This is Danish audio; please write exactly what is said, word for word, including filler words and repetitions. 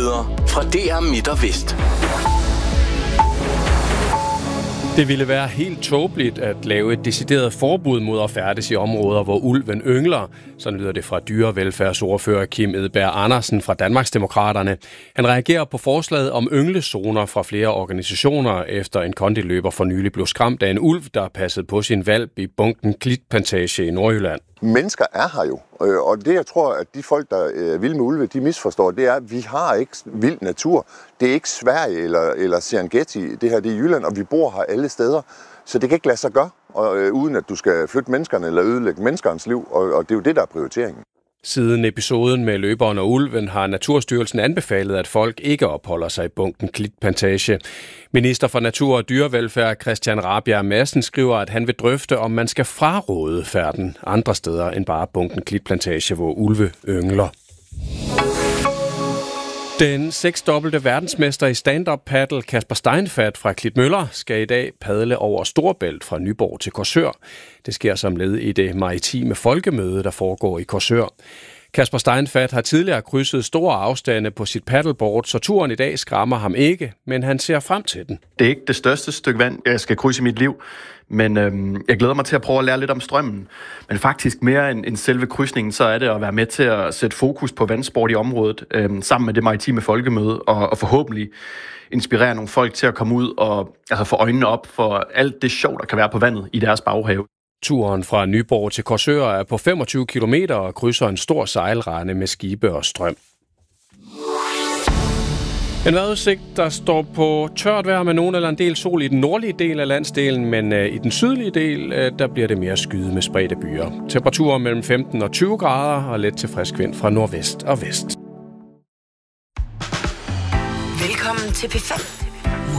Nyheder fra D R Midt og Vest. Det ville være helt tåbeligt at lave et decideret forbud mod at færdes i områder, hvor ulven yngler. Sådan lyder det fra dyrevelfærdsordfører Kim Edberg Andersen fra Danmarksdemokraterne. Han reagerer på forslaget om ynglezoner fra flere organisationer, efter en kondiløber for nylig blev skræmt af en ulv, der passede på sin hvalp i Bunken Klitplantage i Nordjylland. Mennesker er her jo, og det jeg tror, at de folk, der er vilde med ulve, de misforstår, det er, at vi har ikke vild natur. Det er ikke Sverige eller, eller Serengeti, det her det er Jylland, og vi bor her alle steder. Så det kan ikke lade sig gøre, og, øh, uden at du skal flytte menneskerne eller ødelægge menneskernes liv, og, og det er jo det, der er prioriteringen. Siden episoden med løberen og ulven har Naturstyrelsen anbefalet, at folk ikke opholder sig i Bunken Klitplantage. Minister for Natur og Dyrevelfærd Christian Rabjerg Madsen skriver, at han vil drøfte, om man skal fraråde færden andre steder end bare Bunken Klitplantage, hvor ulve yngler. Den seksdobbelte verdensmester i stand-up paddle Kasper Steinfath fra Klitmøller skal i dag padle over Storebælt fra Nyborg til Korsør. Det sker som led i det maritime folkemøde, der foregår i Korsør. Kasper Steinfath har tidligere krydset store afstande på sit paddleboard, så turen i dag skræmmer ham ikke, men han ser frem til den. Det er ikke det største stykke vand, jeg skal krydse i mit liv, men øhm, jeg glæder mig til at prøve at lære lidt om strømmen. Men faktisk mere end, end selve krydsningen, så er det at være med til at sætte fokus på vandsport i området, øhm, sammen med det maritime folkemøde, og, og forhåbentlig inspirere nogle folk til at komme ud og altså, få øjnene op for alt det sjov, der kan være på vandet i deres baghave. Turen fra Nyborg til Korsør er på femogtyve kilometer og krydser en stor sejlrende med skibe og strøm. En vejrudsigt, der står på tørt vejr med nogen eller en del sol i den nordlige del af landsdelen, men øh, i den sydlige del, øh, der bliver det mere skyde med spredte byer. Temperaturer mellem femten og tyve grader og let til frisk vind fra nordvest og vest. Velkommen til P fem.